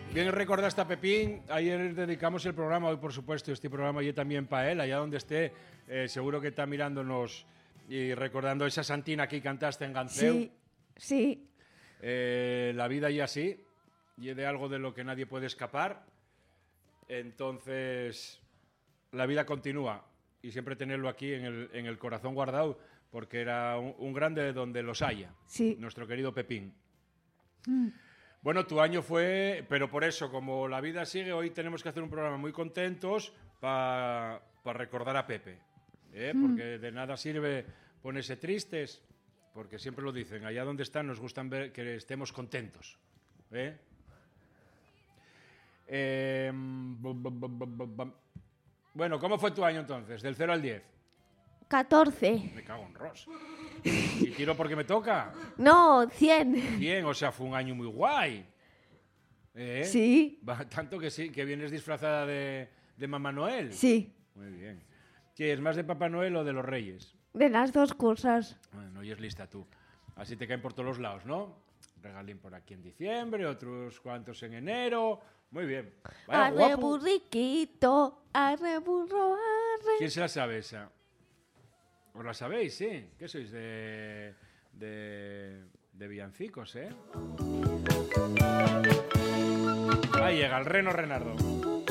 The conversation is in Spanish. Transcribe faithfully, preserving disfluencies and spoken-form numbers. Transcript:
Bien recordaste a Pepín, ayer dedicamos el programa, hoy por supuesto, este programa y también para él, allá donde esté, eh, seguro que está mirándonos y recordando esa santina que cantaste en Ganceu. Sí, sí. Eh, la vida y así, y de algo de lo que nadie puede escapar, entonces la vida continúa y siempre tenerlo aquí en el, en el corazón guardado, porque era un, un grande donde los haya, sí. Nuestro querido Pepín. Mm. Bueno, tu año fue, pero por eso, como la vida sigue, hoy tenemos que hacer un programa muy contentos para pa recordar a Pepe, ¿eh? Mm. Porque de nada sirve ponerse tristes, porque siempre lo dicen, allá donde están nos gustan ver que estemos contentos, ¿eh? Eh, bueno, ¿cómo fue tu año entonces? Del cero al diez. catorce. Me cago en Ross. ¿Y tiro porque me toca? No, cien. cien, o sea, fue un año muy guay. ¿Eh? Sí. Tanto que sí, que vienes disfrazada de, de Mamá Noel. Sí. Muy bien. ¿Qué es más de Papá Noel o de los Reyes? De las dos cosas. Bueno, y es lista tú. Así te caen por todos los lados, ¿no? Regalín por aquí en diciembre, otros cuantos en enero. Muy bien. Vaya Arre guapo. burriquito, arre burro, arre. ¿Quién se la sabe esa? ¿Os la sabéis, sí? ¿Qué sois? De, de, de villancicos, ¿eh? Ahí llega el reno Renardo.